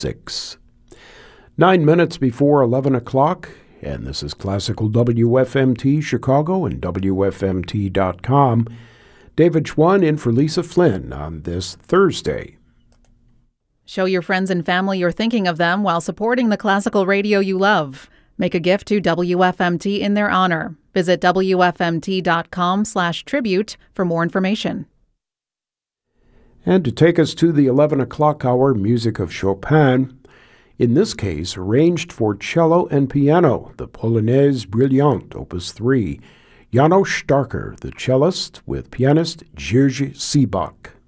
6. 9 minutes before 11 o'clock, and this is Classical WFMT Chicago and WFMT.com. David Schwann in for Lisa Flynn on this Thursday. Show your friends and family you're thinking of them while supporting the classical radio you love. Make a gift to WFMT in their honor. Visit WFMT.com/tribute for more information. And to take us to the 11 o'clock hour, music of Chopin, in this case arranged for cello and piano, the Polonaise Brillante, Opus 3, Janos Starker, the cellist, with pianist Jerzy Sibak.